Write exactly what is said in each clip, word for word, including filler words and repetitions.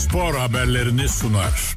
spor haberlerini sunar.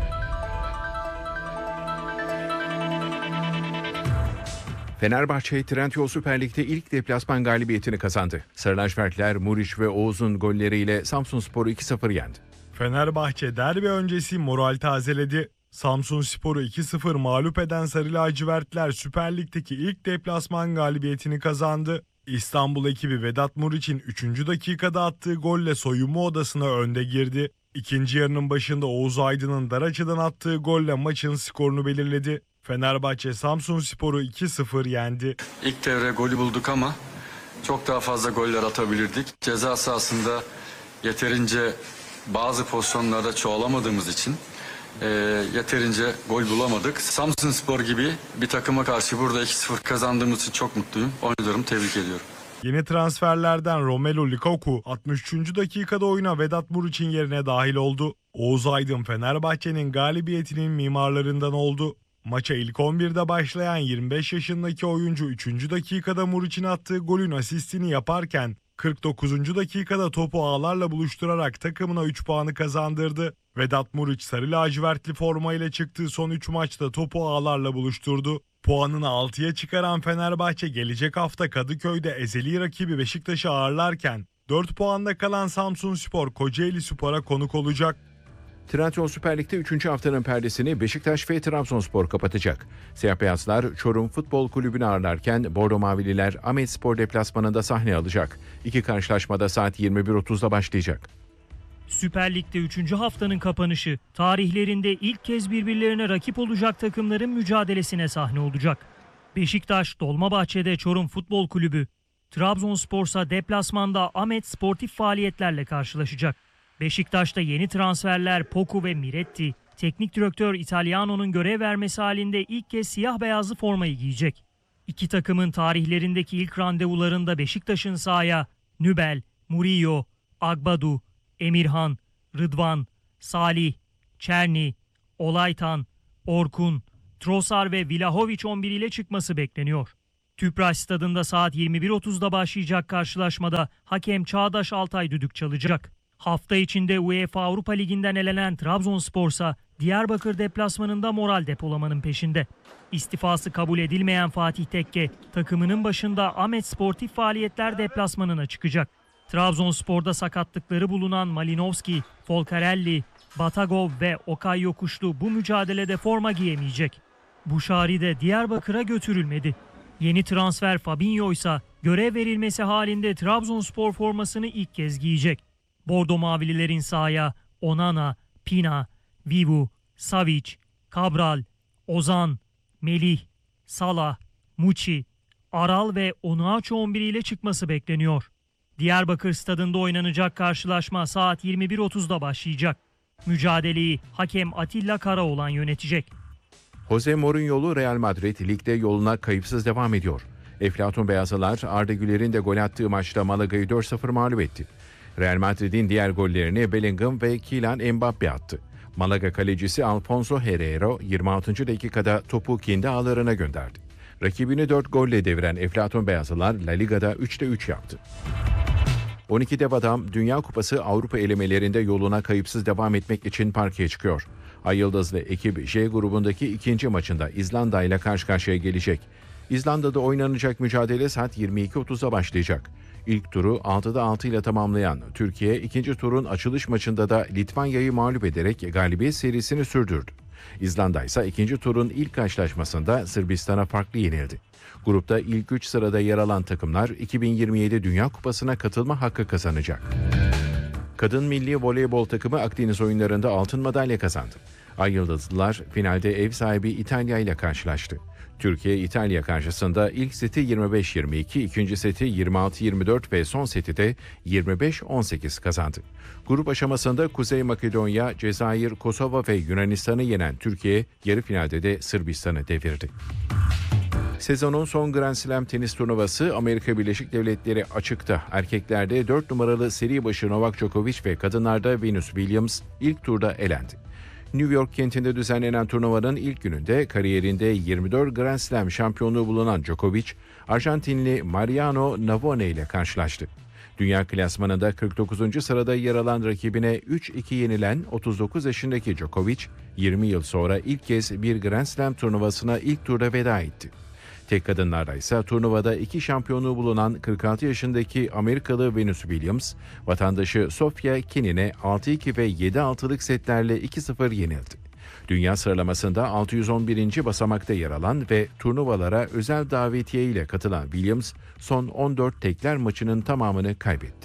Fenerbahçe Trendyol Süper Lig'de ilk deplasman galibiyetini kazandı. Sarı lacivertler Muriç ve Oğuz'un golleriyle Samsunspor'u iki sıfır yendi. Fenerbahçe derbi öncesi moral tazeledi. Samsunspor'u iki sıfır mağlup eden Sarı lacivertler Süper Lig'deki ilk deplasman galibiyetini kazandı. İstanbul ekibi Vedat Muriç'in üçüncü dakikada attığı golle soyunma odasına önde girdi. İkinci yarının başında Oğuz Aydın'ın dar açıdan attığı golle maçın skorunu belirledi. Fenerbahçe Samsunspor'u iki sıfır yendi. İlk devre golü bulduk ama çok daha fazla goller atabilirdik. Ceza sahasında yeterince bazı pozisyonlarda çoğalamadığımız için e, yeterince gol bulamadık. Samsunspor gibi bir takıma karşı burada iki sıfır kazandığımız için çok mutluyum. Oyuncularımı tebrik ediyorum. Yeni transferlerden Romelu Lukaku altmış üçüncü dakikada oyuna Vedat Muriç'in yerine dahil oldu. Oğuz Aydın Fenerbahçe'nin galibiyetinin mimarlarından oldu. Maça ilk on birde başlayan yirmi beş yaşındaki oyuncu üçüncü dakikada Muriç'in attığı golün asistini yaparken kırk dokuzuncu dakikada topu ağlarla buluşturarak takımına üç puanı kazandırdı. Vedat Muriç sarı lacivertli formayla çıktığı son üç maçta topu ağlarla buluşturdu. Puanını altıya çıkaran Fenerbahçe gelecek hafta Kadıköy'de ezeli rakibi Beşiktaş'ı ağırlarken dört puanda kalan Samsunspor Kocaelispor'a konuk olacak. Trendyol Süper Lig'de üçüncü haftanın perdesini Beşiktaş ve Trabzonspor kapatacak. Siyah beyazlar Çorum Futbol Kulübü'nü ağırlarken Bordo Mavililer Ahmetspor deplasmanında sahne alacak. İki karşılaşmada saat yirmi bir otuzda başlayacak. Süper Lig'de üçüncü haftanın kapanışı tarihlerinde ilk kez birbirlerine rakip olacak takımların mücadelesine sahne olacak. Beşiktaş Dolmabahçe'de Çorum Futbol Kulübü, Trabzonspor'sa deplasmanda Ahmet Sportif faaliyetlerle karşılaşacak. Beşiktaş'ta yeni transferler Poku ve Miretti, teknik direktör Italiano'nun görev vermesi halinde ilk kez siyah beyazlı formayı giyecek. İki takımın tarihlerindeki ilk randevularında Beşiktaş'ın sahaya Nübel, Murillo, Agbadu, Emirhan, Rıdvan, Salih, Çerni, Olaytan, Orkun, Trossard ve Vlahovic on bir ile çıkması bekleniyor. Tüpraş Stadında saat yirmi bir otuzda başlayacak karşılaşmada hakem Çağdaş Altay düdük çalacak. Hafta içinde UEFA Avrupa Ligi'nden elenen Trabzonspor'sa Diyarbakır deplasmanında moral depolamanın peşinde. İstifası kabul edilmeyen Fatih Tekke takımının başında Ahmet Sportif faaliyetler deplasmanına çıkacak. Trabzonspor'da sakatlıkları bulunan Malinovski, Folcarelli, Batagov ve Okay Yokuşlu bu mücadelede forma giyemeyecek. Buşari de Diyarbakır'a götürülmedi. Yeni transfer Fabinho ise görev verilmesi halinde Trabzonspor formasını ilk kez giyecek. Bordo Mavililerin sahaya Onana, Pina, Vivu, Savic, Cabral, Ozan, Melih, Salah, Muçi, Aral ve Onuachu on bir ile çıkması bekleniyor. Diyarbakır Stadında oynanacak karşılaşma saat yirmi bir otuzda başlayacak. Mücadeleyi hakem Atilla Karaoğlan yönetecek. Jose Mourinho'lu Real Madrid ligde yoluna kayıpsız devam ediyor. Eflatun Beyazlılar Arda Güler'in de gol attığı maçta Malaga'yı dört sıfır mağlup etti. Real Madrid'in diğer gollerini Bellingham ve Kylian Mbappe attı. Malaga kalecisi Alfonso Herrero yirmi altıncı dakikada topu kendi ağlarına gönderdi. Rakibini dört golle deviren Eflatun Beyazlılar La Liga'da üçte üç yaptı. on iki dev adam Dünya Kupası Avrupa elemelerinde yoluna kayıpsız devam etmek için parkeye çıkıyor. Ay Yıldızlı ekip J grubundaki ikinci maçında İzlanda ile karşı karşıya gelecek. İzlanda'da oynanacak mücadele saat yirmi iki otuzda başlayacak. İlk turu altıda altı ile tamamlayan Türkiye ikinci turun açılış maçında da Litvanya'yı mağlup ederek galibiyet serisini sürdürdü. İzlanda ise ikinci turun ilk karşılaşmasında Sırbistan'a farklı yenildi. Grupta ilk üç sırada yer alan takımlar iki bin yirmi yedi Dünya Kupası'na katılma hakkı kazanacak. Kadın milli voleybol takımı Akdeniz oyunlarında altın madalya kazandı. Ay Yıldızlılar finalde ev sahibi İtalya ile karşılaştı. Türkiye İtalya karşısında ilk seti yirmi beş yirmi iki, ikinci seti yirmi altı yirmi dört ve son seti de yirmi beş on sekiz kazandı. Grup aşamasında Kuzey Makedonya, Cezayir, Kosova ve Yunanistan'ı yenen Türkiye yarı finalde de Sırbistan'ı devirdi. Sezonun son Grand Slam tenis turnuvası Amerika Birleşik Devletleri açıkta. Erkeklerde dört numaralı seri başı Novak Djokovic ve kadınlarda Venus Williams ilk turda elendi. New York kentinde düzenlenen turnuvanın ilk gününde kariyerinde yirmi dört Grand Slam şampiyonluğu bulunan Djokovic, Arjantinli Mariano Navone ile karşılaştı. Dünya klasmanında kırk dokuzuncu sırada yer alan rakibine üç iki yenilen otuz dokuz yaşındaki Djokovic, yirmi yıl sonra ilk kez bir Grand Slam turnuvasına ilk turda veda etti. Tek kadınlarda ise turnuvada iki şampiyonluğu bulunan kırk altı yaşındaki Amerikalı Venus Williams, vatandaşı Sofia Kenin'e altı iki ve yedi altılık setlerle iki sıfır yenildi. Dünya sıralamasında altı yüz on birinci basamakta yer alan ve turnuvalara özel davetiye ile katılan Williams, son on dört tekler maçının tamamını kaybetti.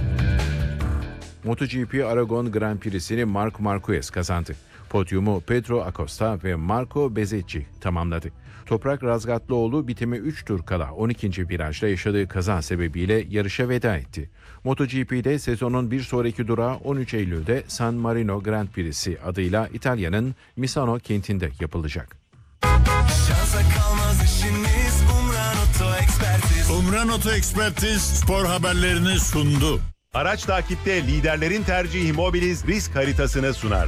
MotoGP Aragon Grand Prix'sini Marc Marquez kazandı. Podyumu Pedro Acosta ve Marco Bezzecchi tamamladı. Toprak Razgatlıoğlu bitimi üç tur kala on ikinci virajda yaşadığı kaza sebebiyle yarışa veda etti. MotoGP'de sezonun bir sonraki durağı on üç Eylül'de San Marino Grand Prix'si adıyla İtalya'nın Misano kentinde yapılacak. Umran Oto Ekspertiz spor haberlerini sundu. Araç takipte liderlerin tercihi Mobiliz risk haritasını sunar.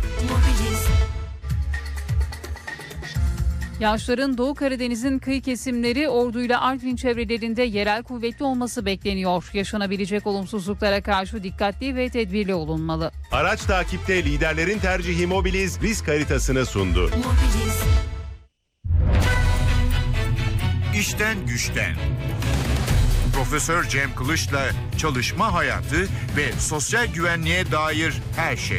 Yağışların Doğu Karadeniz'in kıyı kesimleri, Ordu ile Artvin çevrelerinde yerel kuvvetli olması bekleniyor. Yaşanabilecek olumsuzluklara karşı dikkatli ve tedbirli olunmalı. Araç takipte liderlerin tercihi Mobiliz risk haritasını sundu. İşten güçten. Profesör Cem Kılıç'la çalışma hayatı ve sosyal güvenliğe dair her şey.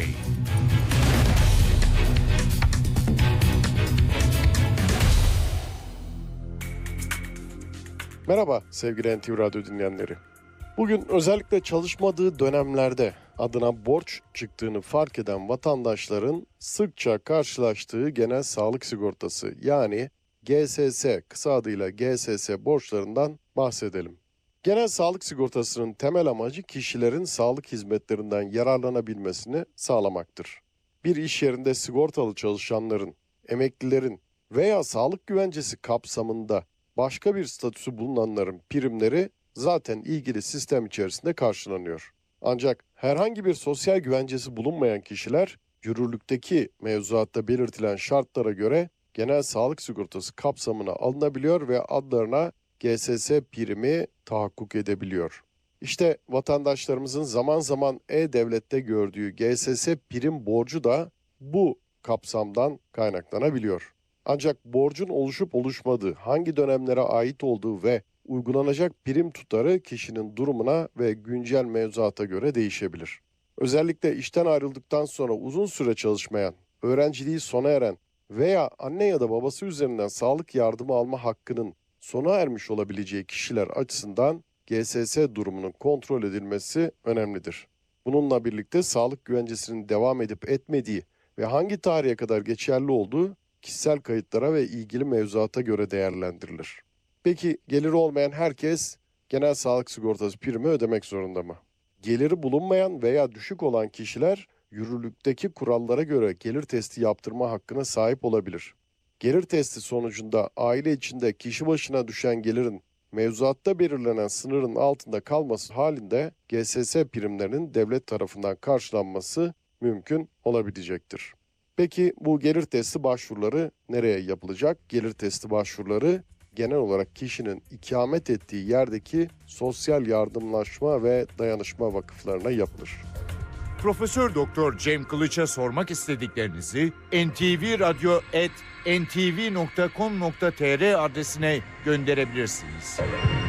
Merhaba sevgili N T V Radyo dinleyenleri. Bugün özellikle çalışmadığı dönemlerde adına borç çıktığını fark eden vatandaşların sıkça karşılaştığı genel sağlık sigortası yani G S S, kısa adıyla G S S borçlarından bahsedelim. Genel sağlık sigortasının temel amacı kişilerin sağlık hizmetlerinden yararlanabilmesini sağlamaktır. Bir iş yerinde sigortalı çalışanların, emeklilerin veya sağlık güvencesi kapsamında başka bir statüsü bulunanların primleri zaten ilgili sistem içerisinde karşılanıyor. Ancak herhangi bir sosyal güvencesi bulunmayan kişiler yürürlükteki mevzuatta belirtilen şartlara göre genel sağlık sigortası kapsamına alınabiliyor ve adlarına G S S primi tahakkuk edebiliyor. İşte vatandaşlarımızın zaman zaman E-Devlet'te gördüğü G S S prim borcu da bu kapsamdan kaynaklanabiliyor. Ancak borcun oluşup oluşmadığı, hangi dönemlere ait olduğu ve uygulanacak prim tutarı kişinin durumuna ve güncel mevzuata göre değişebilir. Özellikle işten ayrıldıktan sonra uzun süre çalışmayan, öğrenciliği sona eren veya anne ya da babası üzerinden sağlık yardımı alma hakkının sona ermiş olabileceği kişiler açısından G S S durumunun kontrol edilmesi önemlidir. Bununla birlikte sağlık güvencesinin devam edip etmediği ve hangi tarihe kadar geçerli olduğu kişisel kayıtlara ve ilgili mevzuata göre değerlendirilir. Peki geliri olmayan herkes genel sağlık sigortası primi ödemek zorunda mı? Geliri bulunmayan veya düşük olan kişiler yürürlükteki kurallara göre gelir testi yaptırma hakkına sahip olabilir. Gelir testi sonucunda aile içinde kişi başına düşen gelirin mevzuatta belirlenen sınırın altında kalması halinde G S S primlerinin devlet tarafından karşılanması mümkün olabilecektir. Peki bu gelir testi başvuruları nereye yapılacak? Gelir testi başvuruları genel olarak kişinin ikamet ettiği yerdeki sosyal yardımlaşma ve dayanışma vakıflarına yapılır. Profesör Doktor Cem Kılıç'a sormak istediklerinizi N T V Radyo at n t v nokta com nokta t r adresine gönderebilirsiniz.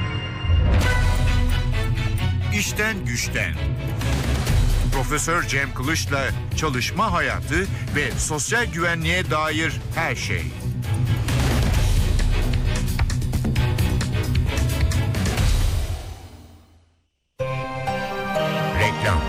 İşten güçten. Profesör Cem Kılıç'la çalışma hayatı ve sosyal güvenliğe dair her şey. Reklam.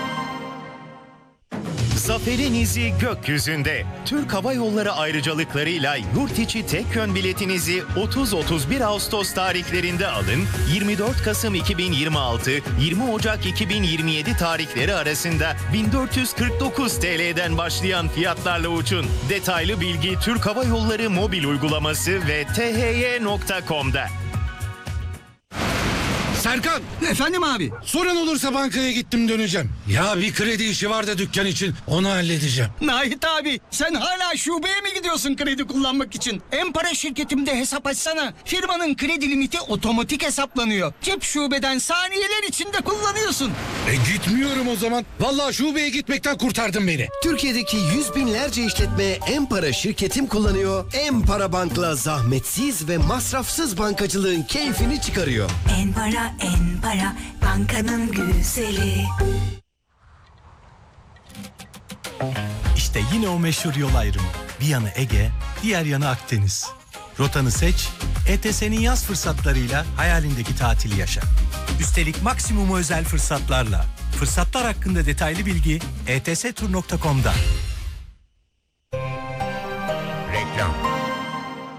Zaferin izi gökyüzünde. Türk Hava Yolları ayrıcalıklarıyla yurt içi tek yön biletinizi otuz otuz bir Ağustos tarihlerinde alın. yirmi dört Kasım iki bin yirmi altı yirmi Ocak iki bin yirmi yedi tarihleri arasında bin dört yüz kırk dokuz T L'den başlayan fiyatlarla uçun. Detaylı bilgi Türk Hava Yolları mobil uygulaması ve t h y nokta com'da. Serkan! Efendim abi? Sorun olursa bankaya gittim döneceğim. Ya bir kredi işi var da dükkan için, onu halledeceğim. Nahit abi, sen hala şubeye mi gidiyorsun kredi kullanmak için? En-Para şirketimde hesap açsana. Firmanın kredi limiti otomatik hesaplanıyor. Cep şubeden saniyeler içinde kullanıyorsun. E gitmiyorum o zaman. Vallahi şubeye gitmekten kurtardın beni. Türkiye'deki yüz binlerce işletme En-Para şirketim kullanıyor. En-Para Bank'la zahmetsiz ve masrafsız bankacılığın keyfini çıkarıyor. En-Para, En-Para, bankanın güzeli. İşte yine o meşhur yol ayrımı. Bir yanı Ege, diğer yanı Akdeniz. Rotanı seç, E T S'nin yaz fırsatlarıyla hayalindeki tatili yaşa. Üstelik maksimum özel fırsatlarla. Fırsatlar hakkında detaylı bilgi e t s tur nokta com'da.